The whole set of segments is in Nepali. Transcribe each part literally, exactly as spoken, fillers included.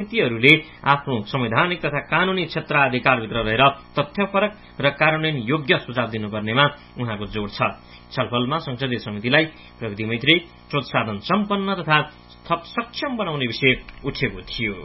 व्यक्तिहरूले आफ्नो संवैधानिक तथा कानूनी क्षेत्राधिकारभित्र रहेर तथ्यपरक र कार्यान्वयन योग्य सुझाव दिनुपर्नेमा उहाँको जोड़ छ। छलफलमा संसदीय समितिलाई प्रगति मैत्री, स्रोत साधन सम्पन्न तथा थप सक्षम बनाउने विषय उठेको थियो।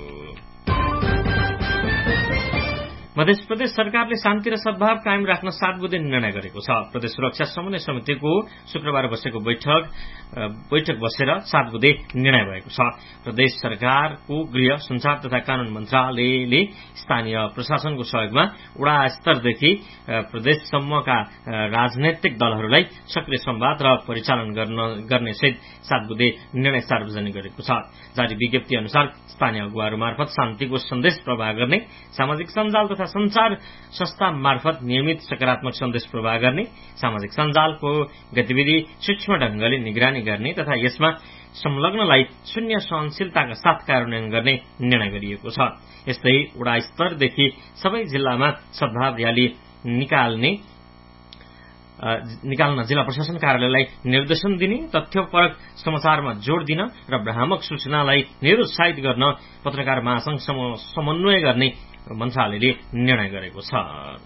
मध्य प्रदेश सरकारले शान्ति र सद्भाव कायम राख्न सात बुँदे निर्णय गरेको छ। प्रदेश सुरक्षा समन्वय समितिको शुक्रबार बसेको बैठक बैठक बसेर सात बुँदे निर्णय भएको छ। प्रदेश सरकारको गृह, संचार तथा कानून मन्त्रालयले स्थानीय प्रशासनको सहयोगमा वडा स्तरदेखि प्रदेशसम्मका राजनैतिक दलहरूलाई सक्रिय संवाद र परिचालन गर्न गर्ने सहित सात बुँदे निर्णय सार्वजनिक गरेको छ। जारी विज्ञप्ति अनुसार स्थानीय अगुवाहरू मार्फत शान्तिको सन्देश प्रवाह गर्ने, सामाजिक सञ्जाल तथा संचार संस्था मार्फत नियमित सकारात्मक सन्देश प्रवाह गर्ने, सामाजिक सञ्जालको गतिविधि सूक्ष्म ढंगले निगरानी गर्ने तथा यसमा संलग्नलाई शून्य सहनशीलताका साथ कार्यान्वयन गर्ने निर्णय गरिएको छ। यस्तै वडा स्तरदेखि सबै जिल्लामा सद्भाव रयाली निकाल्ने निकाल्न जिल्ला प्रशासन कार्यालयलाई निर्देशन दिने, तथ्यपरक समाचारमा जोड़ दिन र भ्रामक सूचनालाई निरुत्साहित गर्न पत्रकार महासंघ समन्वय गर्ने मन्त्रालयले निर्णय गरेको छ।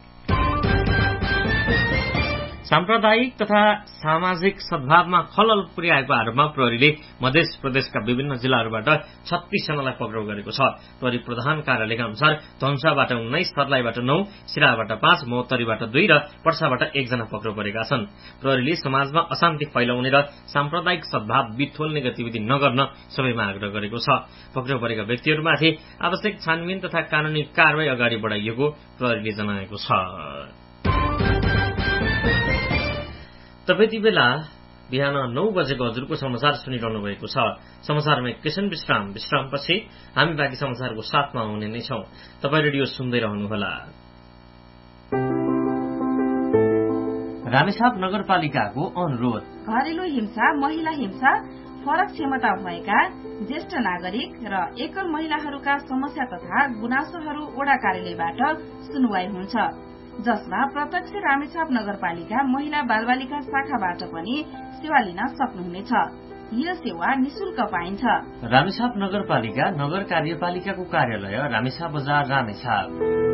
साम्प्रदायिक तथा सामाजिक सद्भावमा खलल पुर्याएको आरोपमा प्रहरीले मध्य प्रदेशका विभिन्न जिल्लाहरूबाट छत्तीस जनालाई पक्राउ गरेको छ। प्रहरी प्रधान कार्यालयका अनुसार धनुषाबाट उन्नाइस, सर्लाहीबाट नौ, सिराबाट पाँच, महोत्तरीबाट दुई र पर्साबाट एकजना पक्राउ परेका छन्। प्रहरीले समाजमा अशान्ति फैलाउने र साम्प्रदायिक सद्भाव बिथोल्ने गतिविधि नगर्न सबैमा आग्रह गरेको छ। पक्राउ परेका व्यक्तिहरूमाथि आवश्यक छानबिन तथा कानूनी कारवाही अगाडि बढाइएको प्रहरीले जनाएको छ। तपाईँ बेला बिहान नौ बजेको हजुरको समाचार सुनिरहनु भएको छ। समाचारमा एकैछिन विश्राम विश्रामपछि हामी बाँकी समाचारको साथमा हुने नै छौं। तपाईँ रेडियो सुन्दै रहनुहोला। रामेछाप नगरपालिकाको अनुरोध। घरेलु हिंसा, महिला हिंसा, फरक क्षमता भएका ज्येष्ठ नागरिक र एकल महिलाहरूका समस्या तथा गुनासोहरू वडा कार्यालयबाट सुनवाई हुन्छ, जसमा प्रत्यक्ष रामेछाप नगरपालिका महिला बालबालिका शाखाबाट पनि सेवा लिन सक्नुहुनेछ। यो सेवा निशुल्क पाइन्छ। रामेछाप नगरपालिका नगर कार्यपालिकाको कार्यालय रामेछाप बजार रामेछाप।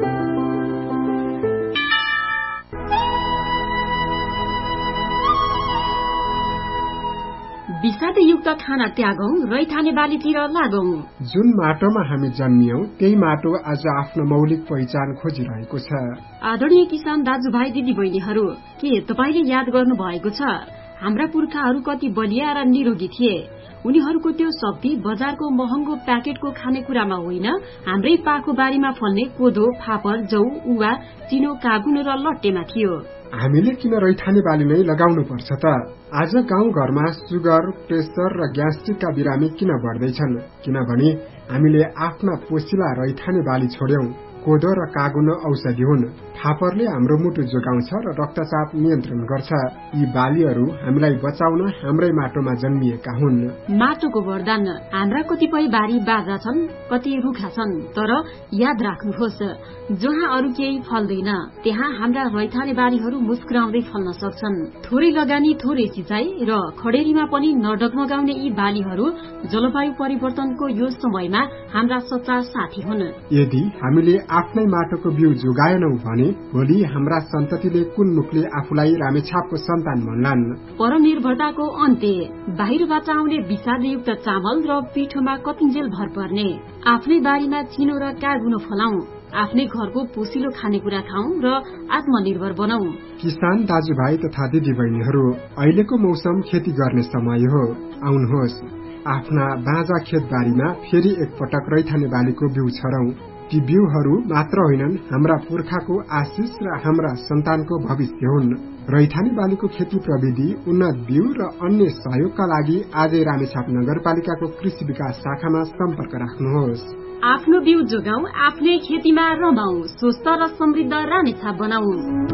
विषादयुक्त खाना त्यागौं, रैथाने बालीतिर लागौं। जुन माटोमा हामी जन्मियौं त्यही माटो आज आफ्नो मौलिक पहिचान खोजिरहेको छ। आदरणीय किसान दाजुभाइ दिदी बहिनीहरू, के तपाईले याद गर्नु भएको छ हाम्रा पुर्खाहरू कति बलिया र निरोगी थिए? उनीहरूको त्यो शक्ति बजारको महँगो प्याकेटको खानेकुरामा होइन, हाम्रै पाखो बारीमा फल्ने कोदो, फापर, जौ, उवा, चिनो, कागुनो र लट्टेमा थियो। हामीले किन रैथाने बाली नै लगाउनु पर्छ त? आज गाउँ घरमा सुगर, प्रेसर र ग्यास्ट्रिकका बिरामी किन बढ्दैछन्? किनभने हामीले आफ्ना पोसिला रैथाने बाली छोड्यौं। कोदो र कागुनो औषधि हुन्। फापरले हाम्रो मुटु जोगाउँछ र रक्तचाप नियन्त्रण गर्छ। यी बालीहरू हामीलाई बचाउन हाम्रै माटोमा जन्मिएका हुन्। माटोको वरदान। हाम्रा कतिपय बारी बाजा छन्, कति रुखा छन्, तर याद राख्नुहोस्, जहाँ अरू केही फल्दैन त्यहाँ हाम्रा रैथाने बारीहरू मुस्कुराउँदै फल्न सक्छन्। थोरै लगानी, थोरै सिंचाई र खडेरीमा पनि नडगमगाउने यी बालीहरू जलवायु परिवर्तनको यो समयमा हाम्रा सच्चा साथी हुन्। यदि हामीले आफ्नै माटोको बिउ जोगाएनौ भने भोलि हाम्रा सन्ततिले कुन मुखले आफूलाई रामेछापको सन्तान भन्लान्? परनिर्भरताको अन्त्य। बाहिरबाट आउने विषादयुक्त चामल र पिठोमा कतिन्जेल भर पर्ने। आफ्नै बारीमा चिनो र कागुनो फलाउँ, आफ्नै घरको पोसिलो खानेकुरा खाउँ र आत्मनिर्भर बनाऊ। किसान दाजुभाइ तथा दिदी बहिनीहरू, अहिलेको मौसम खेती गर्ने समय हो। आउनुहोस्, आफ्ना बाँझा खेतबारीमा फेरि एकपटक रैथाने बालीको बिउ छरौं। ती बिउहरू मात्र होइनन्, हाम्रा पुर्खाको आशिष र हाम्रा सन्तानको भविष्य हुन्। रैथाने बालीको खेती प्रविधि, उन्नत बिउ र अन्य सहयोगका लागि आजै रामेछाप नगरपालिकाको कृषि विकास शाखामा सम्पर्क राख्नुहोस्। आफ्नो बिउ जोगाऊ, आफ्नै खेतीमा रमाऊ, स्वस्थ र समृद्ध रामेछाप बनाऊ।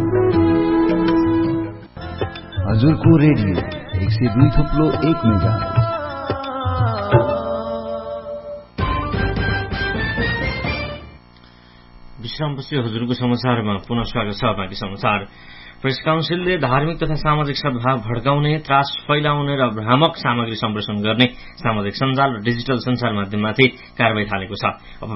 हजुरको रेडियो एक सय दुई थुप्लो एक मेगा। विश्रामपछि हजुरको समाचारमा पुनः स्वागत छ। बाँकी समाचार। प्रेस काउन्सिलले धार्मिक तथा सामाजिक सद्भाव भड्काउने, त्रास फैलाउने र भ्रामक सामग्री सम्प्रेषण गर्ने सामाजिक सञ्जाल र डिजिटल सञ्चार माध्यममाथि कारवाही थालेको छ।